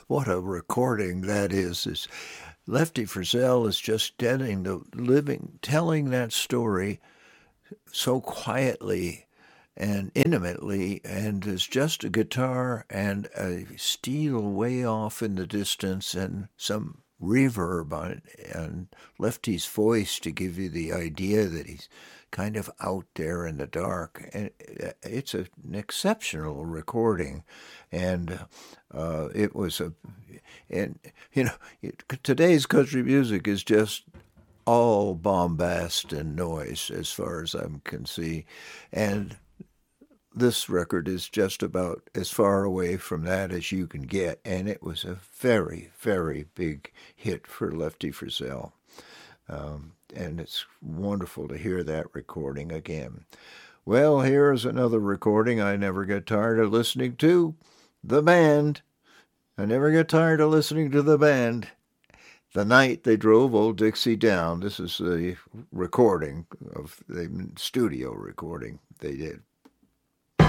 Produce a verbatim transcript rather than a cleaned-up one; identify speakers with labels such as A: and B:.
A: what a recording that is. is Lefty Frizzell is just telling the living, telling that story so quietly and intimately, and there's just a guitar and a steel way off in the distance and some reverb on it, and Lefty's voice to give you the idea that he's kind of out there in the dark. And it's a, an exceptional recording, and uh, it was a, and you know, it, today's country music is just all bombast and noise as far as I can see, and this record is just about as far away from that as you can get, and it was a very, very big hit for Lefty Frizzell. Um, and it's wonderful to hear that recording again. Well, here's another recording I never get tired of listening to. The Band. I never get tired of listening to the band. The Night They Drove Old Dixie Down. This is the recording of the studio recording they did.